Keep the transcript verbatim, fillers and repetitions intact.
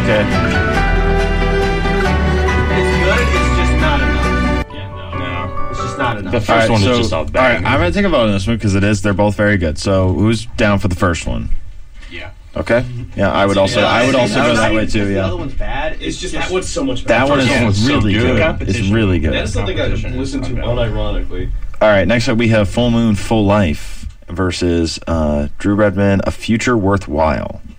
Okay. It's good, it's just not enough. Yeah, no. No. It's just not enough. The first All right, one so, is just all all right, bang. I'm going to take a vote on this one because it is. They're both very good. So who's down for the first one? Yeah. Okay. Yeah, I would also. Yeah, I would it's also not go that even way too. because The other Yeah. one's bad. It's, It's just just that one's so much That better. one is First one was so really good. good. It's Competition. really good. That is something I Competition listen is to unbearable. unironically. All right, next up we have Full Moon, Full Life versus uh, Drew Redman, A Future Worthwhile.